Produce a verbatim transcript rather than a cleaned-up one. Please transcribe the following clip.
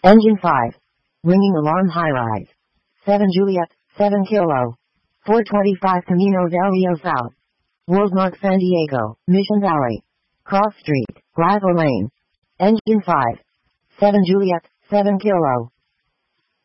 Engine five. Ringing alarm high rise. seven Juliet, seven Kilo. four twenty-five Camino del Rio South. Worldmark San Diego, Mission Valley. Cross Street, Glazo Lane. Engine five. seven Juliet, seven Kilo.